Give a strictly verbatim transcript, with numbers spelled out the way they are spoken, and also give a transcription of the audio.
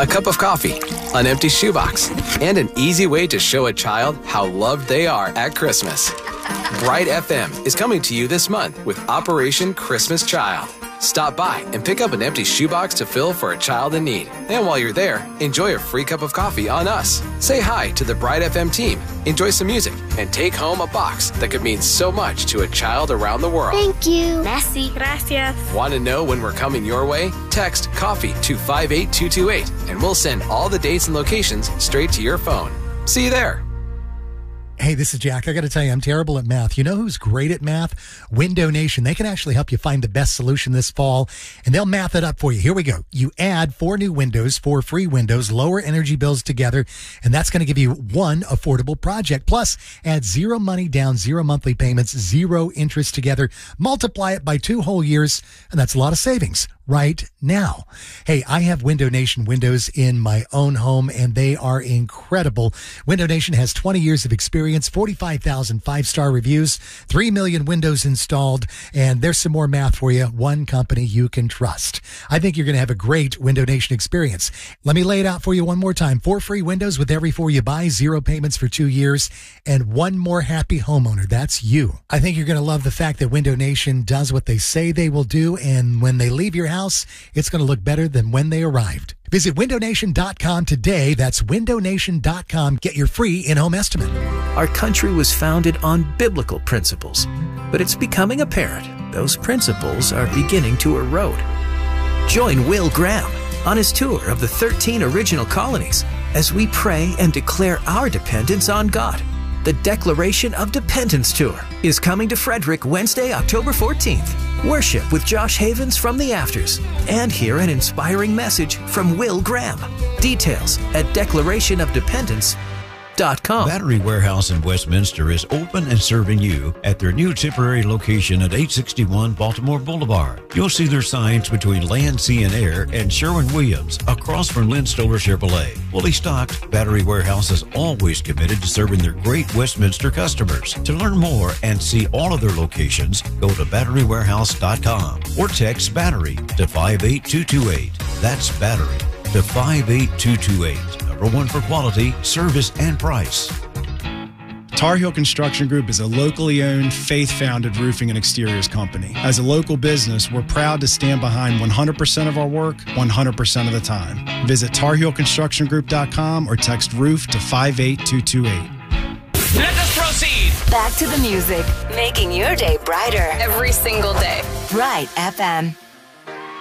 a cup of coffee, an empty shoebox, and an easy way to show a child how loved they are at Christmas. Bright F M is coming to you this month with Operation Christmas Child. Stop by and pick up an empty shoebox to fill for a child in need. And while you're there, enjoy a free cup of coffee on us. Say hi to the Bright F M team, enjoy some music, and take home a box that could mean so much to a child around the world. Thank you. Merci. Gracias. Want to know when we're coming your way? Text COFFEE to five eight two two eight and we'll send all the dates and locations straight to your phone. See you there. Hey, this is Jack. I got to tell you, I'm terrible at math. You know who's great at math? Window Nation. They can actually help you find the best solution this fall, and they'll math it up for you. Here we go. You add four new windows, four free windows, lower energy bills together, and that's going to give you one affordable project. Plus, add zero money down, zero monthly payments, zero interest together. Multiply it by two whole years, and that's a lot of savings right now. Hey, I have Window Nation windows in my own home, and they are incredible. Window Nation has twenty years of experience, forty-five thousand five-star reviews, three million windows installed, and there's some more math for you. One company you can trust. I think you're going to have a great Window Nation experience. Let me lay it out for you one more time. Four free windows with every four you buy, zero payments for two years, and one more happy homeowner. That's you. I think you're going to love the fact that Window Nation does what they say they will do, and when they leave your house, it's going to look better than when they arrived. Visit window nation dot com today. That's window nation dot com. Get your free in-home estimate. Our country was founded on biblical principles, but it's becoming apparent those principles are beginning to erode. Join Will Graham on his tour of the thirteen original colonies as we pray and declare our dependence on God. The Declaration of Dependence Tour is coming to Frederick Wednesday, October fourteenth. Worship with Josh Havens from the Afters and hear an inspiring message from Will Graham. Details at declaration of dependence dot com. Battery Warehouse in Westminster is open and serving you at their new temporary location at eight sixty-one Baltimore Boulevard. You'll see their signs between Land, Sea, and Air and Sherwin-Williams across from Lynn Stoller Chevrolet. Fully stocked, Battery Warehouse is always committed to serving their great Westminster customers. To learn more and see all of their locations, go to battery warehouse dot com or text BATTERY to five eight two two eight. That's BATTERY to five eight two two eight. One for quality, service, and price. Tar Heel Construction Group is a locally owned, faith-founded roofing and exteriors company. As a local business, we're proud to stand behind one hundred percent of our work, one hundred percent of the time. Visit tar heel construction group dot com or text ROOF to five eight two two eight. Let us proceed. Back to the music, making your day brighter every single day. Bright F M.